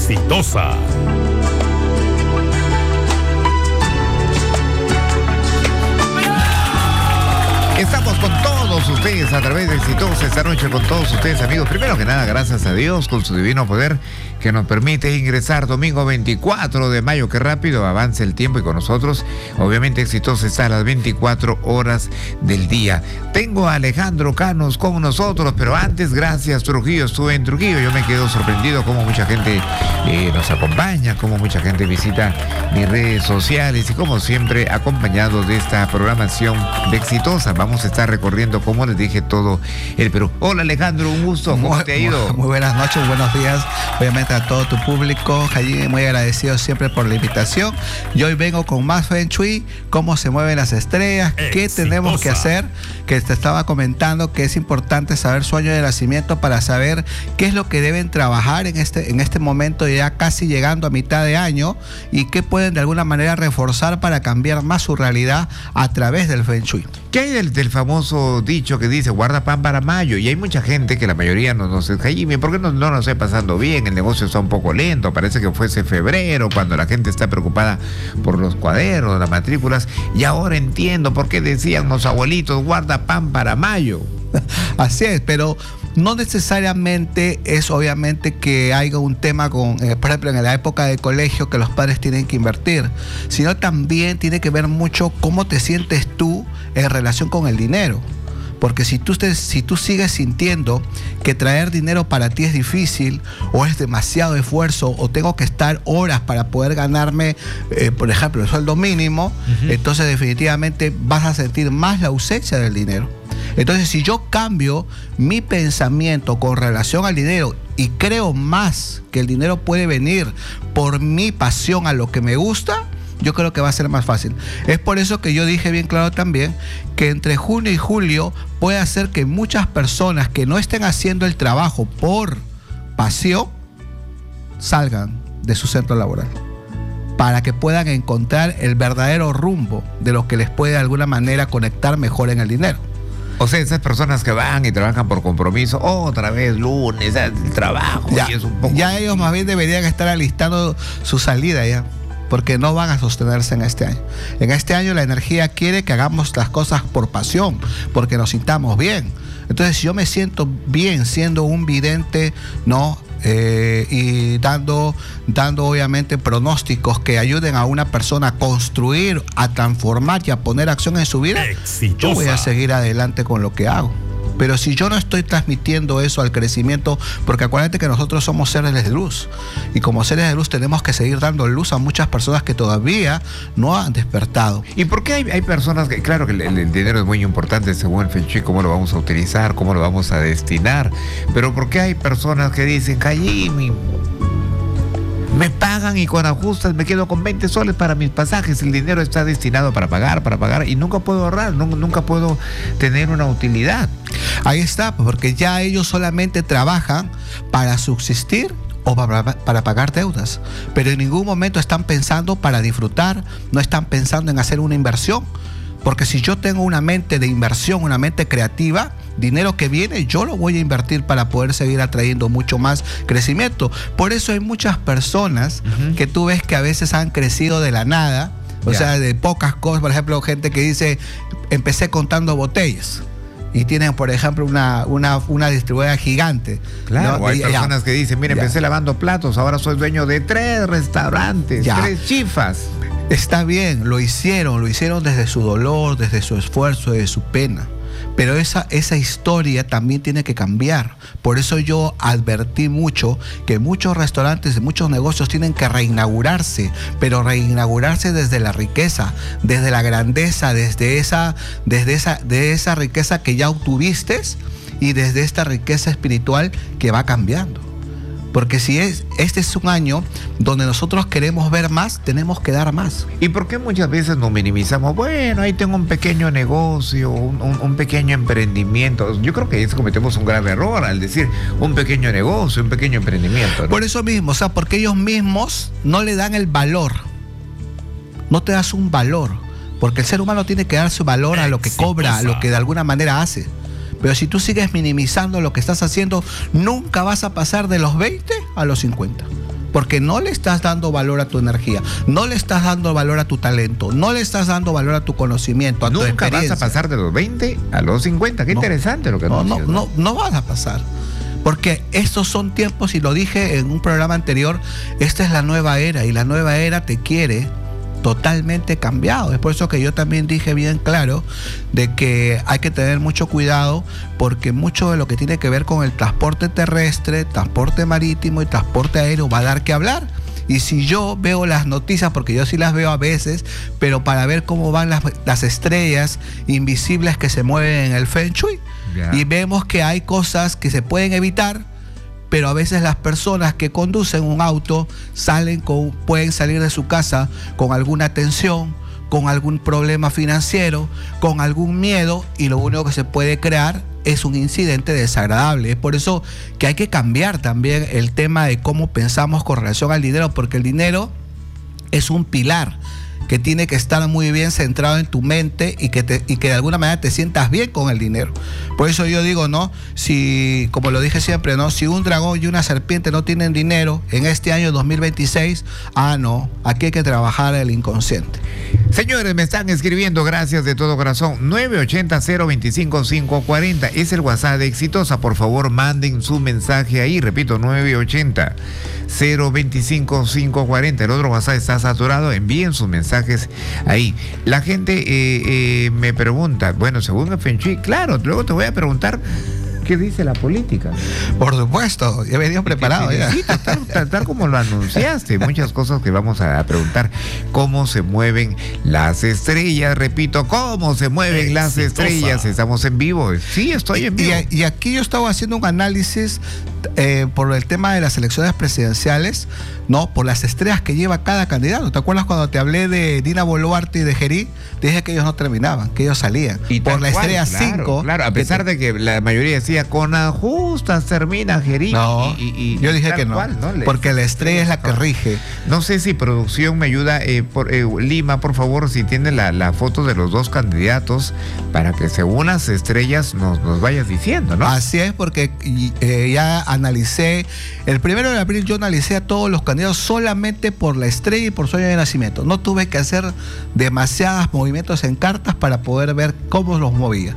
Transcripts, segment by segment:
Exitosa. Estamos con todos ustedes a través de Exitosa esta noche con todos ustedes, amigos. Primero que nada, gracias a Dios con su divino poder que nos permite ingresar domingo 24 de mayo. Qué rápido avanza el tiempo y con nosotros, obviamente, Exitosa está a las 24 horas del día. Tengo a Alejandro Canos con nosotros, pero antes, gracias Trujillo, estuve en Trujillo. Yo me quedo sorprendido cómo mucha gente nos acompaña, cómo mucha gente visita mis redes sociales y como siempre acompañado de esta programación de Exitosa. Vamos a estar recorriendo, como les dije, todo el Perú. Hola Alejandro, un gusto, ¿cómo te ha ido? Muy buenas noches, buenos días, obviamente a todo tu público. Allí muy agradecido siempre por la invitación. Y hoy vengo con más Feng Shui, cómo se mueven las estrellas, qué tenemos que hacer, que te estaba comentando que es importante saber su año de nacimiento para saber qué es lo que deben trabajar en este momento, ya casi llegando a mitad de año, y qué pueden de alguna manera reforzar para cambiar más su realidad a través del Feng Shui. ¿Qué hay del famoso dicho que dice guarda pan para mayo? Y hay mucha gente que la mayoría nos dice, Jaime, ¿por qué no nos está pasando bien? El negocio está un poco lento, parece que fuese febrero, cuando la gente está preocupada por los cuadernos, las matrículas, y ahora entiendo por qué decían los abuelitos, guarda pan para mayo. Así es, pero no necesariamente es obviamente que haya un tema con, por ejemplo, en la época de colegio que los padres tienen que invertir, sino también tiene que ver mucho cómo te sientes tú en relación con el dinero. Porque si tú sigues sintiendo que traer dinero para ti es difícil, o es demasiado esfuerzo, o tengo que estar horas para poder ganarme, por ejemplo, el sueldo mínimo, entonces definitivamente vas a sentir más la ausencia del dinero. Entonces, si yo cambio mi pensamiento con relación al dinero y creo más que el dinero puede venir por mi pasión a lo que me gusta, yo creo que va a ser más fácil. Es por eso que yo dije bien claro también que entre junio y julio puede hacer que muchas personas que no estén haciendo el trabajo por pasión salgan de su centro laboral, para que puedan encontrar el verdadero rumbo de lo que les puede de alguna manera conectar mejor en el dinero. O sea, esas personas que van y trabajan por compromiso, otra vez lunes, el trabajo, ya, y es un poco... Ya ellos más bien deberían estar alistando su salida ya, porque no van a sostenerse en este año. En este año la energía quiere que hagamos las cosas por pasión, porque nos sintamos bien. Entonces, si yo me siento bien siendo un vidente, ¿no? Y dando obviamente pronósticos que ayuden a una persona a construir, a transformar y a poner acción en su vida, Exitosa. Yo voy a seguir adelante con lo que hago. Pero si yo no estoy transmitiendo eso al crecimiento, porque acuérdate que nosotros somos seres de luz, y como seres de luz tenemos que seguir dando luz a muchas personas que todavía no han despertado. ¿Y por qué hay personas que, claro que el dinero es muy importante según el Feng Shui, cómo lo vamos a utilizar, cómo lo vamos a destinar, pero por qué hay personas que dicen, Jaime, me pagan y con ajustes me quedo con 20 soles para mis pasajes, el dinero está destinado para pagar, y nunca puedo ahorrar, nunca puedo tener una utilidad? Ahí está, porque ya ellos solamente trabajan para subsistir o para pagar deudas, pero en ningún momento están pensando para disfrutar, no están pensando en hacer una inversión. Porque si yo tengo una mente de inversión, una mente creativa, dinero que viene, yo lo voy a invertir para poder seguir atrayendo mucho más crecimiento. Por eso hay muchas personas que tú ves que a veces han crecido de la nada, o sea, de pocas cosas. Por ejemplo, gente que dice, empecé contando botellas. Y tienen, por ejemplo, una distribuidora gigante. Claro, ¿no? Hay personas que dicen, mira, empecé lavando platos, ahora soy dueño de 3 restaurantes, 3 chifas. Está bien, lo hicieron desde su dolor, desde su esfuerzo, desde su pena. Pero esa historia también tiene que cambiar. Por eso yo advertí mucho que muchos restaurantes y muchos negocios tienen que reinaugurarse, pero reinaugurarse desde la riqueza, desde la grandeza, de esa riqueza que ya obtuviste, y desde esta riqueza espiritual que va cambiando. Porque si este es un año donde nosotros queremos ver más, tenemos que dar más. ¿Y por qué muchas veces nos minimizamos? Bueno, ahí tengo un pequeño negocio, un pequeño emprendimiento. Yo creo que ahí cometemos un grave error al decir un pequeño negocio, un pequeño emprendimiento, ¿no? Por eso mismo, o sea, porque ellos mismos no le dan el valor. No te das un valor. Porque el ser humano tiene que dar su valor a lo que cobra, a lo que de alguna manera hace. Pero si tú sigues minimizando lo que estás haciendo, nunca vas a pasar de los 20 a los 50. porque no le estás dando valor a tu energía, no le estás dando valor a tu talento, no le estás dando valor a tu conocimiento, a tu experiencia. Nunca vas a pasar de los 20 a los 50. Qué interesante lo que anuncias. No vas a pasar. Porque estos son tiempos, y lo dije en un programa anterior, esta es la nueva era, y la nueva era te quiere totalmente cambiado. Es por eso que yo también dije bien claro de que hay que tener mucho cuidado, porque mucho de lo que tiene que ver con el transporte terrestre, transporte marítimo y transporte aéreo va a dar que hablar. Y si yo veo las noticias, porque yo sí las veo a veces, pero para ver cómo van las estrellas invisibles que se mueven en el Feng Shui, y vemos que hay cosas que se pueden evitar, pero a veces las personas que conducen un auto pueden salir de su casa con alguna tensión, con algún problema financiero, con algún miedo, y lo único que se puede crear es un incidente desagradable. Es por eso que hay que cambiar también el tema de cómo pensamos con relación al dinero, porque el dinero es un pilar que tiene que estar muy bien centrado en tu mente, y que de alguna manera te sientas bien con el dinero. Por eso yo digo, ¿no? Si, como lo dije siempre, ¿no? Si un dragón y una serpiente no tienen dinero en este año 2026, no, aquí hay que trabajar el inconsciente. Señores, me están escribiendo, gracias de todo corazón. 980-025-540 es el WhatsApp de Exitosa. Por favor, manden su mensaje ahí. Repito, 980-025-540. El otro WhatsApp está saturado. Envíen sus mensajes ahí. La gente me pregunta, bueno, según el Feng Shui, claro, luego te voy a preguntar qué dice la política. Por supuesto, ya he venido preparado. Tal como lo anunciaste, muchas cosas que vamos a preguntar. ¿Cómo se mueven las estrellas? Repito, ¿cómo se mueven las estrellas? Estamos en vivo. Sí, estoy en vivo. Y aquí yo estaba haciendo un análisis por el tema de las elecciones presidenciales, ¿no? Por las estrellas que lleva cada candidato. ¿Te acuerdas cuando te hablé de Dina Boluarte y de Gerí? Te dije que ellos no terminaban, que ellos salían. Y por la estrella 5. Claro, a pesar de que la mayoría decía, con ajustas termina Gerí. No, yo dije que no, porque la estrella es la que rige. No sé si producción me ayuda, Lima, por favor, si tiene la foto de los dos candidatos, para que según las estrellas nos vayas diciendo, ¿no? Así es, porque ya analicé, el 1 de abril yo analicé a todos los candidatos solamente por la estrella y por su año de nacimiento. No tuve que hacer demasiados movimientos en cartas para poder ver cómo los movía.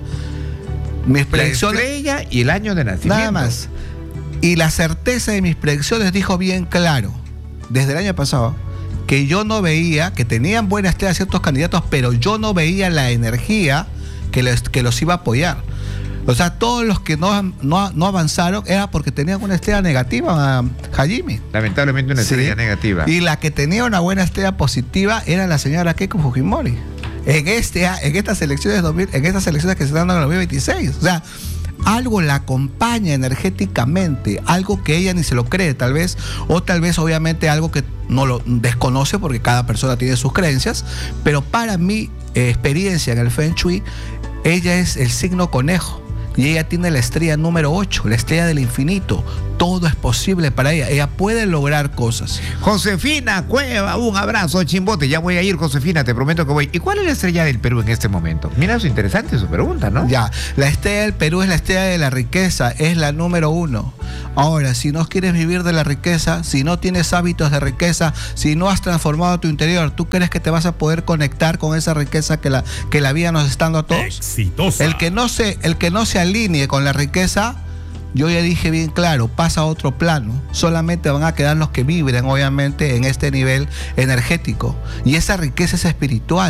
Mis predicciones, la estrella y el año de nacimiento. Nada más. Y la certeza de mis predicciones dijo bien claro, desde el año pasado, que yo no veía, que tenían buena estrella ciertos candidatos, pero yo no veía la energía que los iba a apoyar. O sea, todos los que no avanzaron era porque tenían una estrella negativa, Hajime. Lamentablemente una estrella negativa. Y la que tenía una buena estrella positiva era la señora Keiko Fujimori. En estas elecciones que se dan en el 2026. O sea, algo la acompaña energéticamente, algo que ella ni se lo cree, tal vez, o tal vez obviamente algo que no lo desconoce, porque cada persona tiene sus creencias, pero para mi experiencia en el Feng Shui, ella es el signo conejo. Y ella tiene la estrella número 8, la estrella del infinito. Todo es posible para ella. Ella puede lograr cosas. Josefina Cueva, un abrazo, Chimbote. Ya voy a ir, Josefina, te prometo que voy. ¿Y cuál es la estrella del Perú en este momento? Mira, es interesante su pregunta, ¿no? Ya, la estrella del Perú es la estrella de la riqueza, es la número 1. Ahora, si no quieres vivir de la riqueza, si no tienes hábitos de riqueza, si no has transformado tu interior, ¿tú crees que te vas a poder conectar con esa riqueza que la vida nos está dando a todos? Exitosa. El que no se alinee con la riqueza, yo ya dije bien claro, pasa a otro plano. Solamente van a quedar los que vibren, obviamente, en este nivel energético. Y esa riqueza es espiritual.